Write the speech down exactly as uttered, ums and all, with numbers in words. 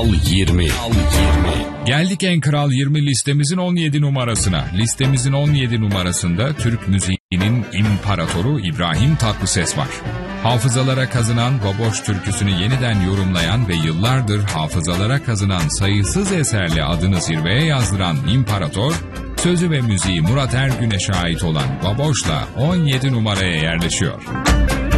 yirmi. Geldik en kral yirmi listemizin on yedi numarasına. Listemizin on yedi numarasında Türk müziğinin imparatoru İbrahim Tatlıses var. Hafızalara kazınan Baboş türküsünü yeniden yorumlayan ve yıllardır hafızalara kazınan sayısız eserle adını zirveye yazdıran imparator, sözü ve müziği Murat Ergün'e ait olan Baboş'la on yedi numaraya yerleşiyor.